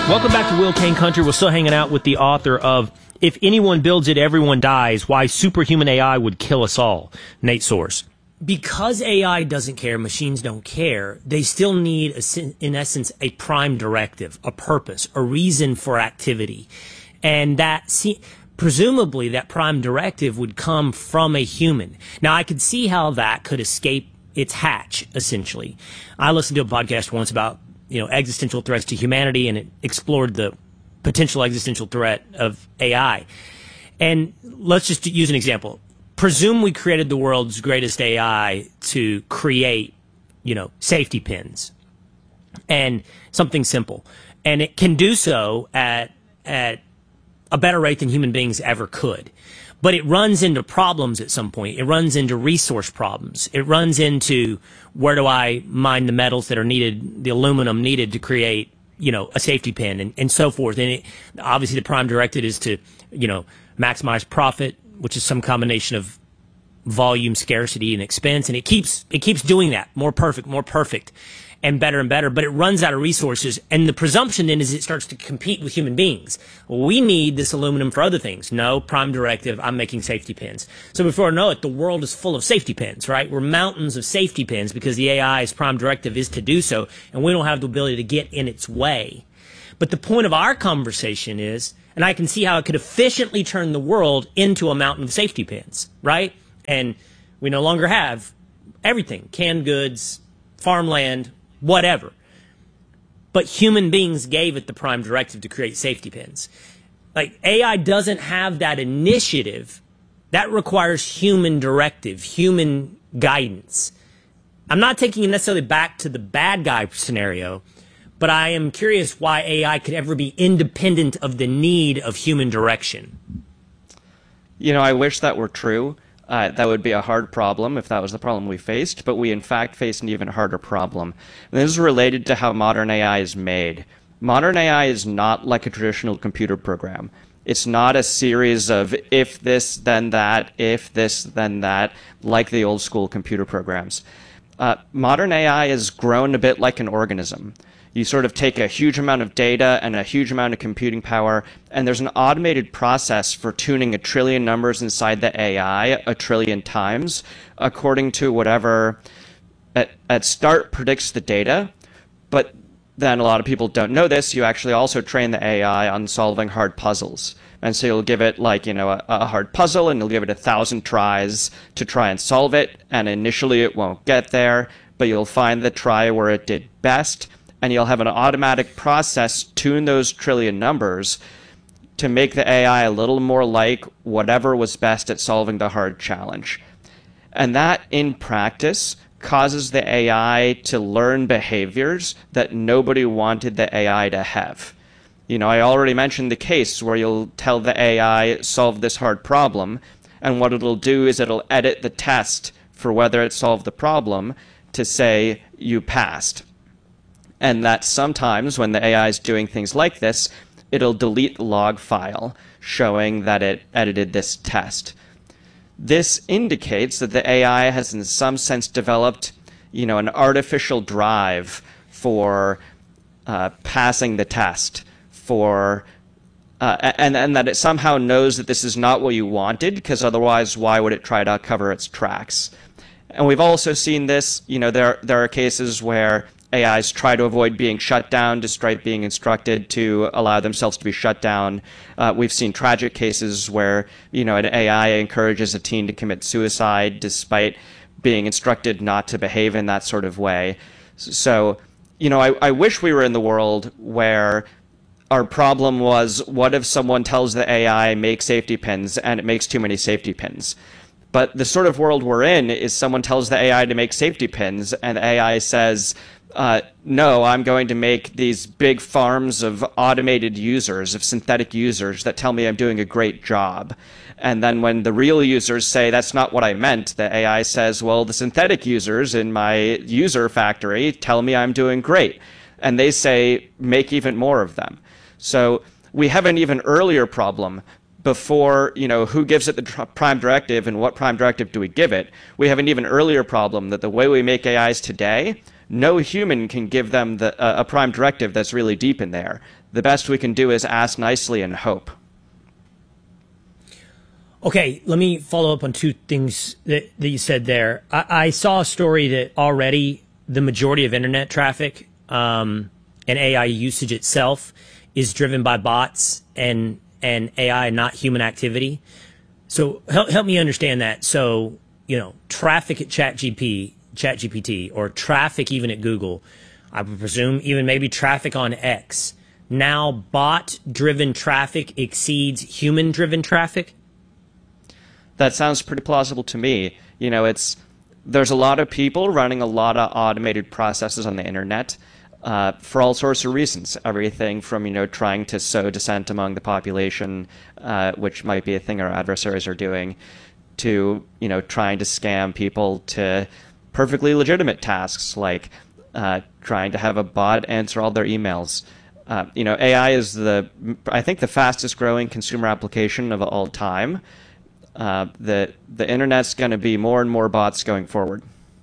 Welcome back to Will Kane Country. We're still hanging out with the author of If Anyone Builds It, Everyone Dies, Why Superhuman AI Would Kill Us All, Nate Soares. Because AI doesn't care, machines don't care, they still need, in essence, a prime directive, a purpose, a reason for activity. And presumably that prime directive would come from a human. Now, I could see how that could escape its hatch, essentially. I listened to a podcast once about existential threats to humanity, and it explored the potential existential threat of AI. And let's just use an example. Presume we created the world's greatest AI to create, safety pins and something simple. And it can do so at a better rate than human beings ever could. But it runs into problems at some point. It runs into resource problems. It runs into, where do I mine the metals that are needed, the aluminum needed to create, a safety pin and so forth. And obviously the prime directive is to, maximize profit, which is some combination of volume, scarcity, and expense. And it keeps doing that, more perfect, and better, but it runs out of resources. And the presumption then is it starts to compete with human beings. We need this aluminum for other things. No, prime directive, I'm making safety pins. So before I know it, the world is full of safety pins, right? We're mountains of safety pins because the AI's prime directive is to do so, and we don't have the ability to get in its way. But the point of our conversation is, and I can see how it could efficiently turn the world into a mountain of safety pins, right? And we no longer have everything, canned goods, farmland, whatever. But human beings gave it the prime directive to create safety pins. Like, AI doesn't have that initiative. That requires human directive, human guidance. I'm not taking it necessarily back to the bad guy scenario, but I am curious why AI could ever be independent of the need of human direction. I wish that were true. That would be a hard problem if that was the problem we faced, but we in fact face an even harder problem. And this is related to how modern AI is made. Modern AI is not like a traditional computer program. It's not a series of if this, then that, if this, then that, like the old school computer programs. Modern AI is grown a bit like an organism. You sort of take a huge amount of data and a huge amount of computing power, and there's an automated process for tuning a trillion numbers inside the AI a trillion times, according to whatever at start predicts the data. But then a lot of people don't know this. You actually also train the AI on solving hard puzzles. And so you'll give it a hard puzzle, and you'll give it 1,000 tries to try and solve it. And initially it won't get there, but you'll find the try where it did best. And you'll have an automatic process tune those trillion numbers to make the AI a little more like whatever was best at solving the hard challenge. And that, in practice, causes the AI to learn behaviors that nobody wanted the AI to have. I already mentioned the case where you'll tell the AI, solve this hard problem, and what it'll do is it'll edit the test for whether it solved the problem to say, you passed. And that sometimes when the AI is doing things like this, it'll delete the log file showing that it edited this test. This indicates that the AI has in some sense developed, an artificial drive for passing the test, and that it somehow knows that this is not what you wanted, because otherwise why would it try to cover its tracks? And we've also seen this, there are cases where AIs try to avoid being shut down despite being instructed to allow themselves to be shut down. We've seen tragic cases where, an AI encourages a teen to commit suicide despite being instructed not to behave in that sort of way. So, I wish we were in the world where our problem was, what if someone tells the AI, make safety pins, and it makes too many safety pins? But the sort of world we're in is someone tells the AI to make safety pins, and the AI says, no, I'm going to make these big farms of automated users, of synthetic users that tell me I'm doing a great job. And then when the real users say, that's not what I meant, the AI says, well, the synthetic users in my user factory tell me I'm doing great. And they say, make even more of them. So we have an even earlier problem before, who gives it the prime directive and what prime directive do we give it. We have an even earlier problem that the way we make AIs today No human can give them a prime directive that's really deep in there. The best we can do is ask nicely and hope. Okay, let me follow up on two things that you said there. I saw a story that already the majority of internet traffic and AI usage itself is driven by bots and AI, not human activity. So help me understand that. So, traffic at ChatGPT, or traffic even at Google, I would presume even maybe traffic on X. Now bot-driven traffic exceeds human-driven traffic? That sounds pretty plausible to me. There's a lot of people running a lot of automated processes on the internet for all sorts of reasons. Everything from, trying to sow dissent among the population, which might be a thing our adversaries are doing, to, trying to scam people, to perfectly legitimate tasks like trying to have a bot answer all their emails. AI is I think the fastest growing consumer application of all time. The internet's going to be more and more bots going forward.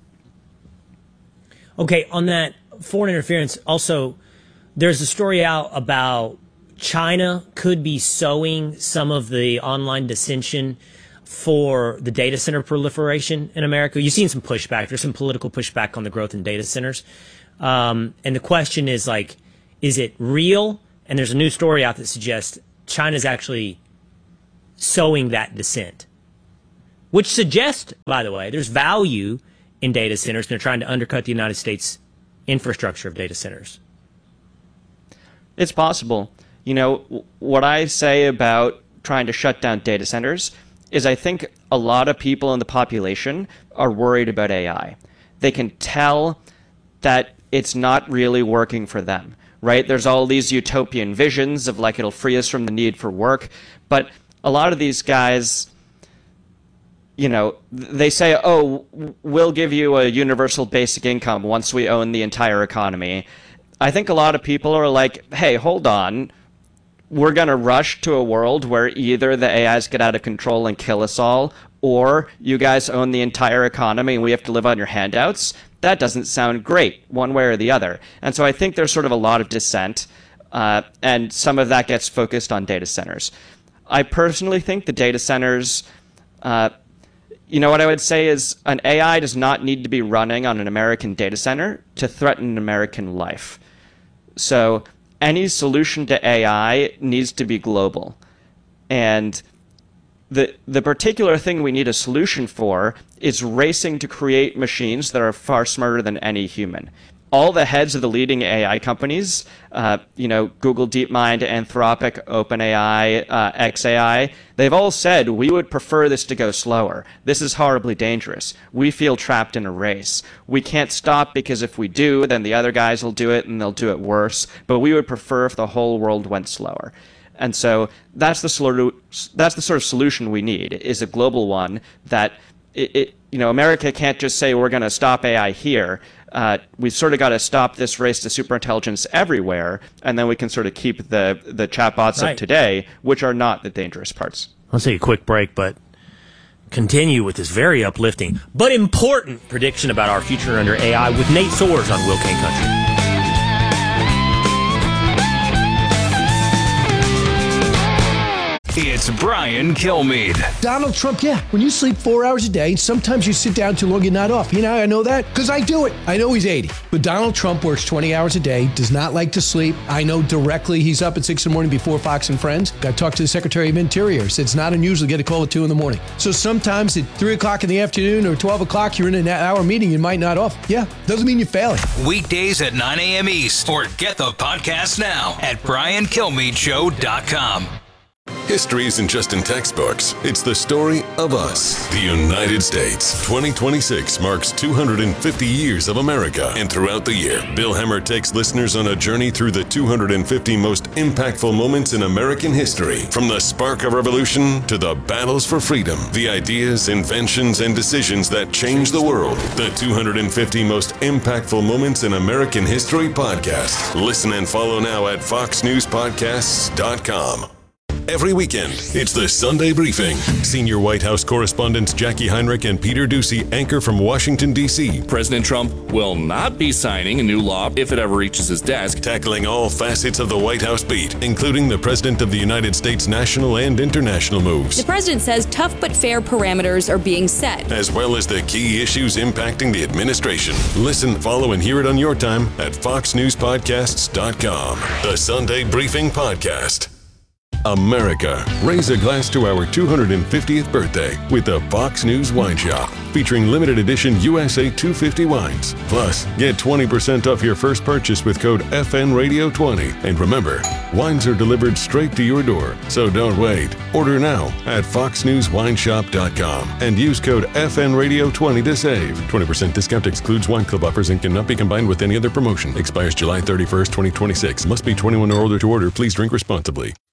Okay, on that foreign interference, also, there's a story out about China could be sowing some of the online dissension for the data center proliferation in America. You've seen some pushback. There's some political pushback on the growth in data centers. And the question is, is it real? And there's a new story out that suggests China's actually sowing that dissent, which suggests, by the way, there's value in data centers, and they're trying to undercut the United States infrastructure of data centers. It's possible. What I say about trying to shut down data centers is I think a lot of people in the population are worried about AI. They can tell that it's not really working for them, right? There's all these utopian visions of it'll free us from the need for work, but a lot of these guys, they say, oh, we'll give you a universal basic income once we own the entire economy. I think a lot of people are like, hey, hold on. We're going to rush to a world where either the AIs get out of control and kill us all, or you guys own the entire economy and we have to live on your handouts. That doesn't sound great one way or the other. And so I think there's sort of a lot of dissent, and some of that gets focused on data centers. I personally think the data centers, what I would say is an AI does not need to be running on an American data center to threaten American life. So any solution to AI needs to be global. And the particular thing we need a solution for is racing to create machines that are far smarter than any human. All the heads of the leading AI companies, Google DeepMind, Anthropic, OpenAI, xAI, they've all said, we would prefer this to go slower. This is horribly dangerous. We feel trapped in a race. We can't stop because if we do, then the other guys will do it and they'll do it worse. But we would prefer if the whole world went slower. And so that's the sort of solution we need, is a global one that America can't just say we're going to stop AI here. We've sort of got to stop this race to superintelligence everywhere, and then we can sort of keep the chatbots of today, which are not the dangerous parts. Let's take a quick break, but continue with this very uplifting but important prediction about our future under AI with Nate Soares on Will Cain Country. It's Brian Kilmeade. Donald Trump, yeah. When you sleep 4 hours a day, sometimes you sit down too long, you're not off. I know that because I do it. I know he's 80. But Donald Trump works 20 hours a day, does not like to sleep. I know directly he's up at 6 in the morning before Fox and Friends. Got to talk to the Secretary of Interior. Said it's not unusual to get a call at 2 in the morning. So sometimes at 3 o'clock in the afternoon or 12 o'clock, you're in an hour meeting, you might not off. Yeah, doesn't mean you're failing. Weekdays at 9 a.m. East, or get the podcast now at BrianKilmeadeShow.com. History isn't just in textbooks. It's the story of us. The United States. 2026 marks 250 years of America. And throughout the year, Bill Hemmer takes listeners on a journey through the 250 most impactful moments in American history. From the spark of revolution to the battles for freedom. The ideas, inventions, and decisions that changed the world. The 250 most impactful moments in American history podcast. Listen and follow now at FoxNewsPodcasts.com. Every weekend, it's the Sunday Briefing. Senior White House correspondents Jackie Heinrich and Peter Doocy anchor from Washington, D.C. President Trump will not be signing a new law if it ever reaches his desk. Tackling all facets of the White House beat, including the President of the United States national and international moves. The president says tough but fair parameters are being set, as well as the key issues impacting the administration. Listen, follow, and hear it on your time at FoxNewsPodcasts.com. The Sunday Briefing Podcast. America, raise a glass to our 250th birthday with the Fox News Wine Shop, featuring limited edition USA 250 wines. Plus, get 20% off your first purchase with code FNRadio20. And remember, wines are delivered straight to your door, so don't wait. Order now at FoxNewsWineShop.com and use code FNRadio20 to save. 20% discount excludes wine club offers and cannot be combined with any other promotion. Expires July 31st, 2026. Must be 21 or older to order. Please drink responsibly.